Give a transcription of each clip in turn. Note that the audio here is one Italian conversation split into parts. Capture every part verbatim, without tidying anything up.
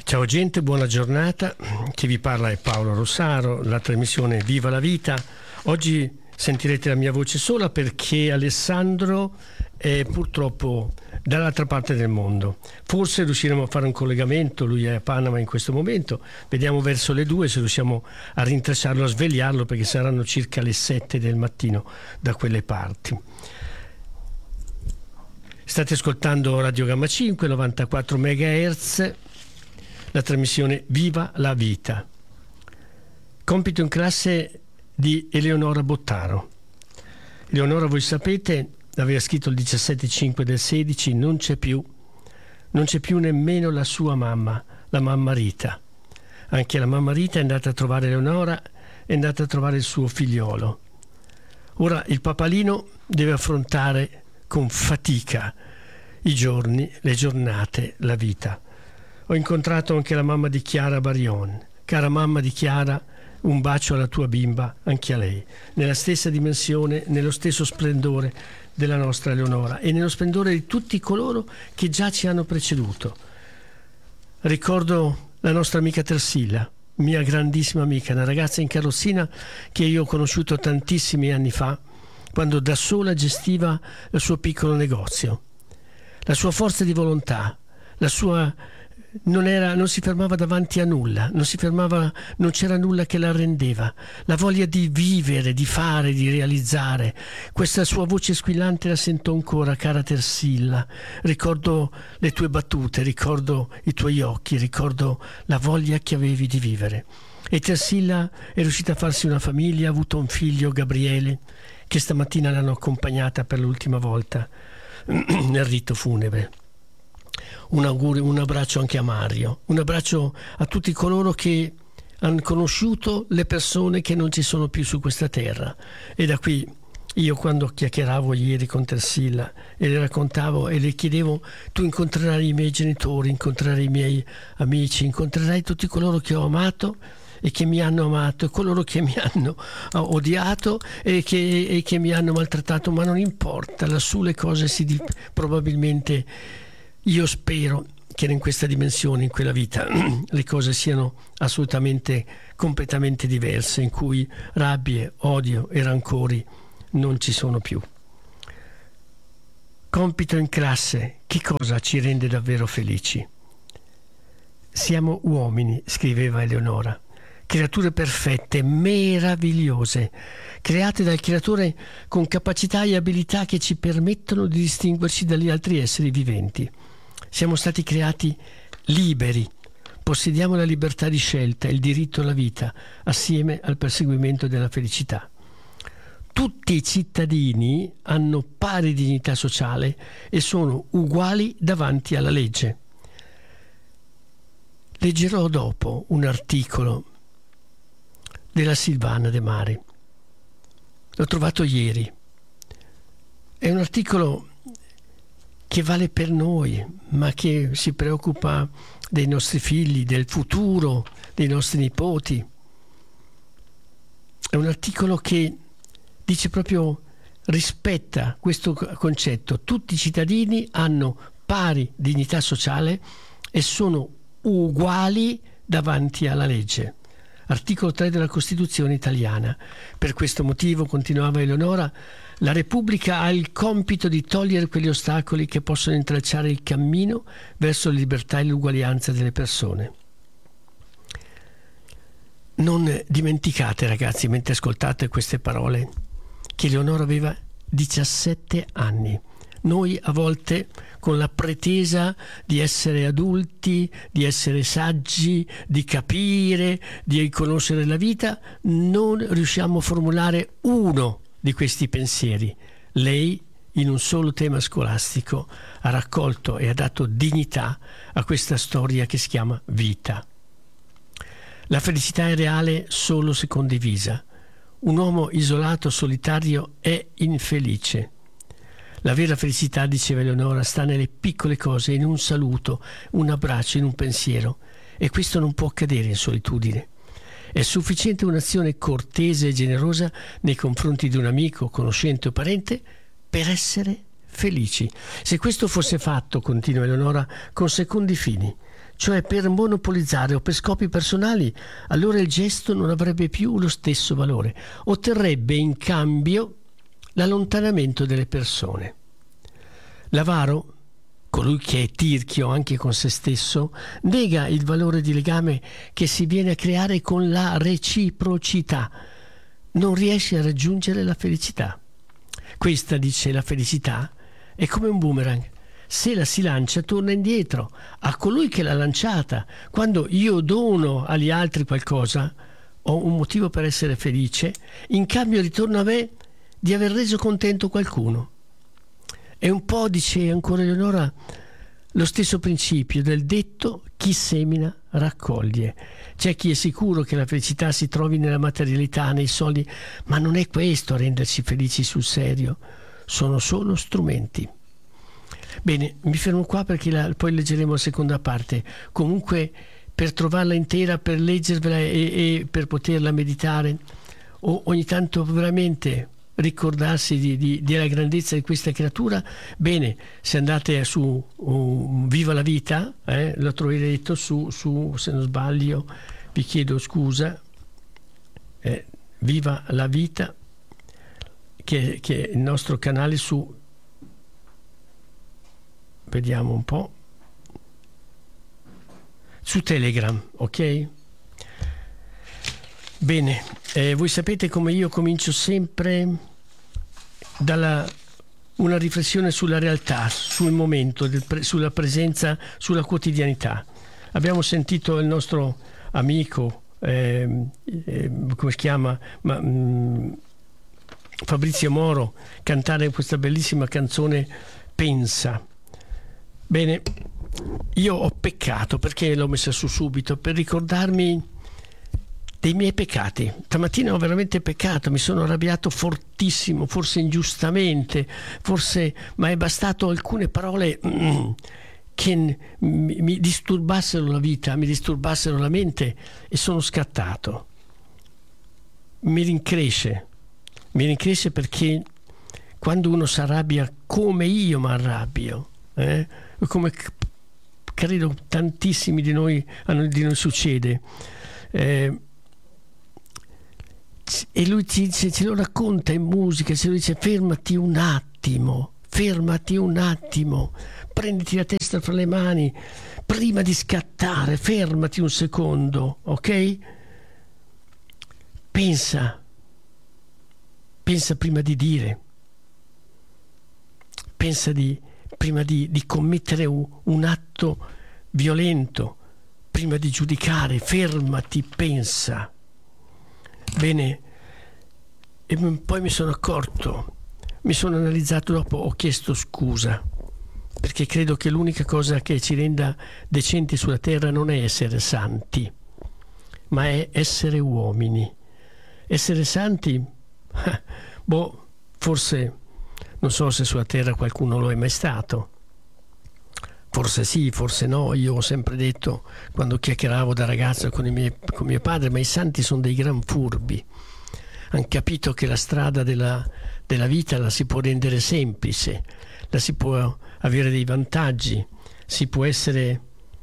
Ciao gente, buona giornata. Chi vi parla è Paolo Rossaro, la trasmissione Viva la Vita. Oggi sentirete la mia voce sola perché Alessandro è purtroppo dall'altra parte del mondo. Forse riusciremo a fare un collegamento, lui è a Panama in questo momento, vediamo verso le due se riusciamo a rintracciarlo, a svegliarlo, perché saranno circa le sette del mattino da quelle parti. State ascoltando Radio Gamma cinque, novantaquattro megahertz, la trasmissione Viva la Vita. Compito in classe di Eleonora Bottaro. Eleonora, voi sapete, aveva scritto il diciassette cinque del sedici, non c'è più, non c'è più nemmeno la sua mamma, la mamma Rita. Anche la mamma Rita è andata a trovare Eleonora, è andata a trovare il suo figliolo. Ora il papalino deve affrontare con fatica i giorni, le giornate, la vita. Ho incontrato anche la mamma di Chiara Barion. Cara mamma di Chiara, un bacio alla tua bimba, anche a lei, nella stessa dimensione, nello stesso splendore della nostra Eleonora e nello splendore di tutti coloro che già ci hanno preceduto. Ricordo la nostra amica Tersilla, mia grandissima amica, una ragazza in carrozzina che io ho conosciuto tantissimi anni fa, quando da sola gestiva il suo piccolo negozio. La sua forza di volontà, la sua non, era, non si fermava davanti a nulla, non si fermava, non c'era nulla che la rendeva. La voglia di vivere, di fare, di realizzare. Questa sua voce squillante la sento ancora, cara Tersilla. Ricordo le tue battute, ricordo i tuoi occhi, ricordo la voglia che avevi di vivere. E Tersilla è riuscita a farsi una famiglia, ha avuto un figlio, Gabriele, che stamattina l'hanno accompagnata per l'ultima volta nel rito funebre. Un augurio, un abbraccio anche a Mario, un abbraccio a tutti coloro che hanno conosciuto le persone che non ci sono più su questa terra. E da qui io, quando chiacchieravo ieri con Tersilla e le raccontavo e le chiedevo: tu incontrerai i miei genitori, incontrerai i miei amici, incontrerai tutti coloro che ho amato e che mi hanno amato e coloro che mi hanno odiato e che, e che mi hanno maltrattato, ma non importa, lassù le cose si di, probabilmente io spero che in questa dimensione, in quella vita, le cose siano assolutamente completamente diverse, in cui rabbie, odio e rancori non ci sono più. Compito in classe, che cosa ci rende davvero felici? Siamo uomini, scriveva Eleonora, creature perfette, meravigliose, create dal creatore con capacità e abilità che ci permettono di distinguerci dagli altri esseri viventi. Siamo stati creati liberi, possediamo la libertà di scelta e il diritto alla vita, assieme al perseguimento della felicità. Tutti i cittadini hanno pari dignità sociale e sono uguali davanti alla legge. Leggerò dopo un articolo della Silvana De Mare. L'ho trovato ieri. È un articolo che vale per noi, ma che si preoccupa dei nostri figli, del futuro dei nostri nipoti. È un articolo che dice proprio, rispetta questo concetto: tutti i cittadini hanno pari dignità sociale e sono uguali davanti alla legge. Articolo tre della Costituzione italiana. Per questo motivo, continuava Eleonora, la Repubblica ha il compito di togliere quegli ostacoli che possono intralciare il cammino verso la libertà e l'uguaglianza delle persone. Non dimenticate, ragazzi, mentre ascoltate queste parole, che Eleonora aveva diciassette anni. Noi a volte, con la pretesa di essere adulti, di essere saggi, di capire, di conoscere la vita, non riusciamo a formulare uno di questi pensieri. Lei, in un solo tema scolastico, ha raccolto e ha dato dignità a questa storia che si chiama vita. La felicità è reale solo se condivisa. Un uomo isolato, solitario, è infelice. La vera felicità, diceva Eleonora, sta nelle piccole cose, in un saluto, un abbraccio, in un pensiero. E questo non può accadere in solitudine. È sufficiente un'azione cortese e generosa nei confronti di un amico, conoscente o parente per essere felici. Se questo fosse fatto, continua Eleonora, con secondi fini, cioè per monopolizzare o per scopi personali, allora il gesto non avrebbe più lo stesso valore, otterrebbe in cambio l'allontanamento delle persone. L'avaro, colui che è tirchio anche con se stesso, nega il valore di legame che si viene a creare con la reciprocità. Non riesce a raggiungere la felicità. Questa, dice, la felicità è come un boomerang. Se la si lancia, torna indietro a colui che l'ha lanciata. Quando io dono agli altri qualcosa, ho un motivo per essere felice, in cambio ritorno a me di aver reso contento qualcuno. È un po', dice ancora Eleonora, lo stesso principio del detto chi semina raccoglie. C'è chi è sicuro che la felicità si trovi nella materialità, nei soldi, ma non è questo a renderci felici sul serio, sono solo strumenti. Bene, mi fermo qua perché la, poi leggeremo la seconda parte. Comunque, per trovarla intera, per leggervela e, e per poterla meditare, o ogni tanto veramente ricordarsi di, di, della grandezza di questa creatura, bene, se andate su uh, Viva la Vita, eh, lo troverete su, su, se non sbaglio, vi chiedo scusa, eh, Viva la Vita, che, che è il nostro canale su, vediamo un po', su Telegram, ok? Bene, eh, voi sapete come io comincio sempre dalla una riflessione sulla realtà, sul momento, del pre, sulla presenza, sulla quotidianità. Abbiamo sentito il nostro amico, eh, eh, come si chiama, Ma, mh, Fabrizio Moro, cantare questa bellissima canzone Pensa. Bene, io ho peccato, perché l'ho messa su subito, per ricordarmi dei miei peccati. Stamattina ho veramente peccato, mi sono arrabbiato fortissimo, forse ingiustamente, forse, ma è bastato alcune parole mm, che mi, mi disturbassero la vita, mi disturbassero la mente e sono scattato. Mi rincresce, mi rincresce perché quando uno si arrabbia come io mi arrabbio, eh, come credo tantissimi di noi, a noi di noi succede, eh, e lui ci, ci, ce lo racconta in musica, ce lo dice: fermati un attimo, fermati un attimo, prenditi la testa fra le mani prima di scattare, fermati un secondo, ok? Pensa, pensa prima di dire, pensa di, prima di, di commettere un, un atto violento, prima di giudicare, fermati, pensa. Bene, e poi mi sono accorto, mi sono analizzato dopo, ho chiesto scusa, perché credo che l'unica cosa che ci renda decenti sulla terra non è essere santi, ma è essere uomini. Essere santi, boh, forse, non so se sulla terra qualcuno lo è mai stato. Forse sì, forse no. Io ho sempre detto, quando chiacchieravo da ragazzo con, i miei, con mio padre, ma i santi sono dei gran furbi. Hanno capito che la strada della, della vita la si può rendere semplice, la si può avere dei vantaggi, si può essere,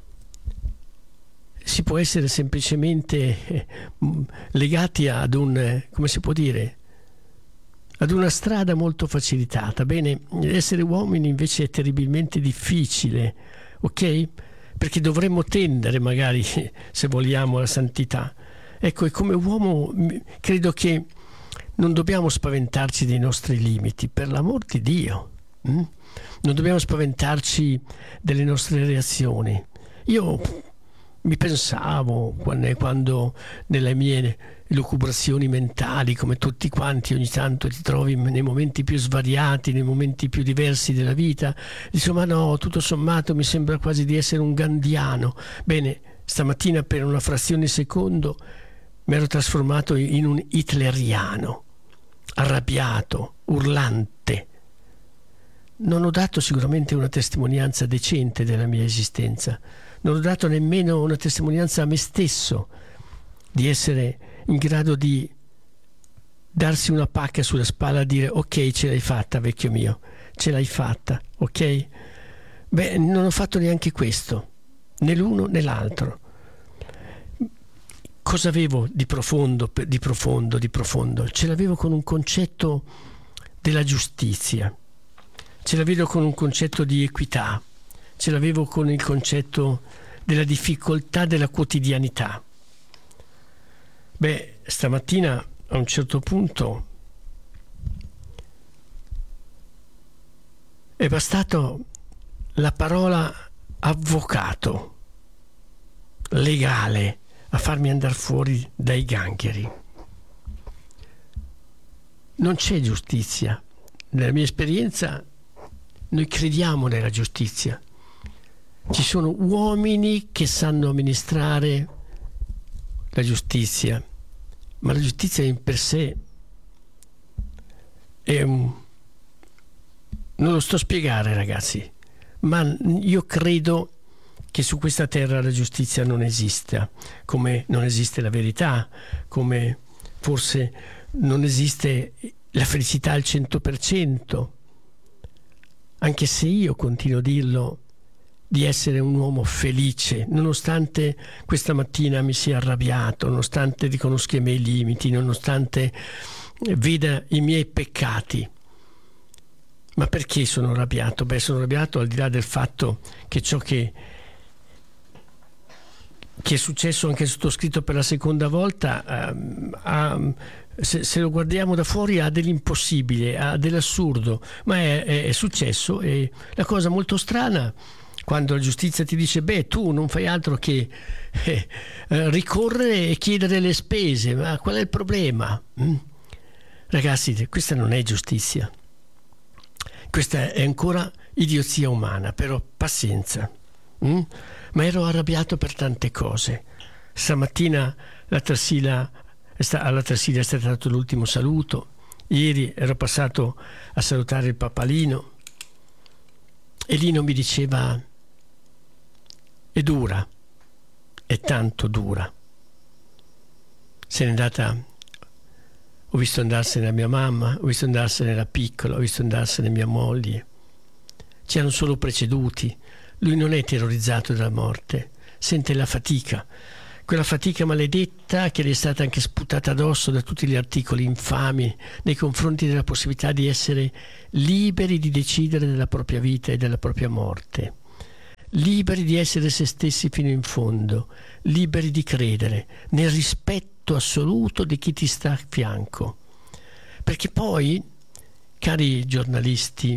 si può essere semplicemente eh, legati ad un, come si può dire, ad una strada molto facilitata. Bene, essere uomini invece è terribilmente difficile, ok? Perché dovremmo tendere magari, se vogliamo, alla santità. Ecco, e come uomo credo che non dobbiamo spaventarci dei nostri limiti, per l'amor di Dio. Hm? Non dobbiamo spaventarci delle nostre reazioni. Io mi pensavo, quando, quando nelle mie lucubrazioni mentali, come tutti quanti, ogni tanto ti trovi nei momenti più svariati, nei momenti più diversi della vita, dico: ma no, tutto sommato mi sembra quasi di essere un gandhiano. Bene, stamattina per una frazione di secondo mi ero trasformato in un hitleriano, arrabbiato, urlante. Non ho dato sicuramente una testimonianza decente della mia esistenza, non ho dato nemmeno una testimonianza a me stesso di essere in grado di darsi una pacca sulla spalla e dire: ok, ce l'hai fatta, vecchio mio, ce l'hai fatta, ok? Beh, non ho fatto neanche questo. né l'uno né l'altro. Cosa avevo di profondo, di profondo, di profondo? Ce l'avevo con un concetto della giustizia, ce l'avevo con un concetto di equità, ce l'avevo con il concetto della difficoltà della quotidianità. Beh, stamattina a un certo punto è bastato la parola avvocato, legale, a farmi andare fuori dai gangheri. Non c'è giustizia. Nella mia esperienza noi crediamo nella giustizia. Ci sono uomini che sanno amministrare la giustizia, ma la giustizia in per sé è un... non lo sto a spiegare, ragazzi, ma io credo che su questa terra la giustizia non esista, come non esiste la verità, come forse non esiste la felicità al cento per cento, anche se io continuo a dirlo di essere un uomo felice, nonostante questa mattina mi sia arrabbiato, nonostante riconosca i miei limiti, nonostante veda i miei peccati. Ma perché sono arrabbiato? Beh, sono arrabbiato al di là del fatto che ciò che che è successo anche sottoscritto per la seconda volta, uh, ha, se, se lo guardiamo da fuori ha dell'impossibile, ha dell'assurdo, ma è, è, è successo. E la cosa molto strana, quando la giustizia ti dice beh, tu non fai altro che eh, ricorrere e chiedere le spese, ma qual è il problema? Mm? Ragazzi, questa non è giustizia, questa è ancora idiozia umana, però pazienza. Mm? Ma ero arrabbiato per tante cose. Stamattina la Tarsila, alla Tarsila è stato dato l'ultimo saluto. Ieri ero passato a salutare il papà Lino e Lino mi diceva è dura, è tanto dura. Se n'è andata, ho visto andarsene la mia mamma, ho visto andarsene la piccola, ho visto andarsene mia moglie. Ci hanno solo preceduti. Lui non è terrorizzato dalla morte, sente la fatica, quella fatica maledetta che gli è stata anche sputata addosso da tutti gli articoli infami nei confronti della possibilità di essere liberi di decidere della propria vita e della propria morte, liberi di essere se stessi fino in fondo, liberi di credere nel rispetto assoluto di chi ti sta a fianco. Perché poi, cari giornalisti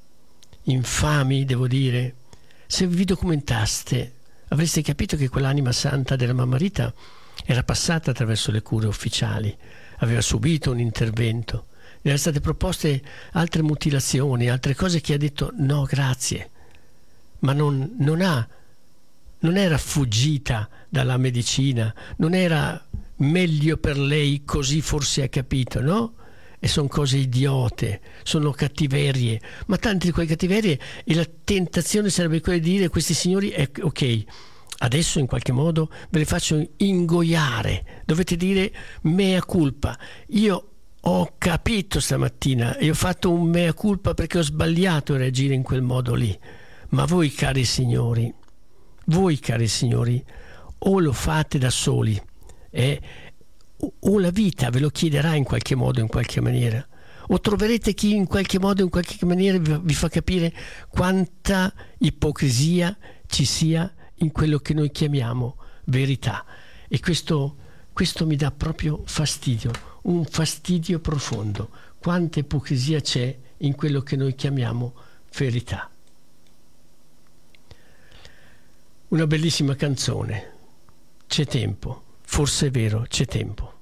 infami, devo dire, se vi documentaste avreste capito che quell'anima santa della mamma Rita era passata attraverso le cure ufficiali, aveva subito un intervento, le erano state proposte altre mutilazioni, altre cose che ha detto no grazie, ma non, non ha non era fuggita dalla medicina, non era meglio per lei, così forse ha capito, no? E sono cose idiote, sono cattiverie, ma tante di quelle cattiverie, e la tentazione sarebbe quella di dire questi signori, eh, ok, adesso in qualche modo ve le faccio ingoiare, dovete dire mea culpa. Io ho capito stamattina e ho fatto un mea culpa perché ho sbagliato a reagire in quel modo lì, ma voi cari signori, voi cari signori, o lo fate da soli, eh, o la vita ve lo chiederà in qualche modo, in qualche maniera, o troverete chi in qualche modo, in qualche maniera vi fa capire quanta ipocrisia ci sia in quello che noi chiamiamo verità. E questo, questo mi dà proprio fastidio, un fastidio profondo, quanta ipocrisia c'è in quello che noi chiamiamo verità. Una bellissima canzone, C'è tempo, forse è vero, c'è tempo.